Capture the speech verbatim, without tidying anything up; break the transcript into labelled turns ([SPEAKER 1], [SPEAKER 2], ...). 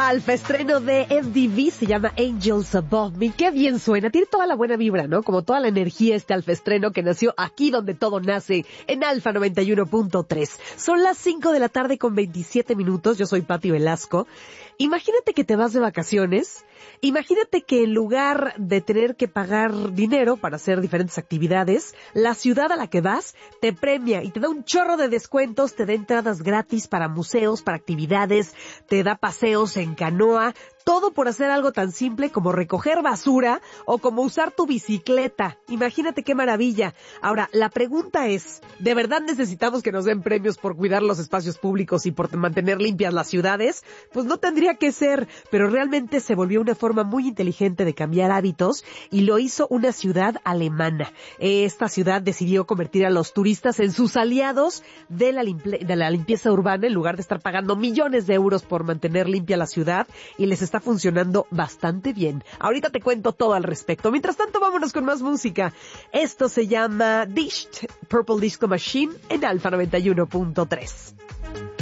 [SPEAKER 1] Alfa, estreno de M D V, se llama Angels Above Me. Qué bien suena, tiene toda la buena vibra, ¿no? Como toda la energía este Alfa estreno que nació aquí donde todo nace, en Alfa noventa y uno punto tres. Son las cinco de la tarde con veintisiete minutos, yo soy Pati Velasco. Imagínate que te vas de vacaciones, imagínate que en lugar de tener que pagar dinero para hacer diferentes actividades, la ciudad a la que vas te premia y te da un chorro de descuentos, te da entradas gratis para museos, para actividades, te da paseos en canoa, todo por hacer algo tan simple como recoger basura o como usar tu bicicleta. Imagínate qué maravilla. Ahora, la pregunta es, ¿de verdad necesitamos que nos den premios por cuidar los espacios públicos y por mantener limpias las ciudades? Pues no tendría que ser, pero realmente se volvió una forma muy inteligente de cambiar hábitos y lo hizo una ciudad alemana. Esta ciudad decidió convertir a los turistas en sus aliados de la, limple- de la limpieza urbana en lugar de estar pagando millones de euros por mantener limpia la ciudad, y les está funcionando bastante bien. Ahorita te cuento todo al respecto. Mientras tanto, vámonos con más música. Esto se llama Dished, Purple Disco Machine en Alfa noventa y uno punto tres.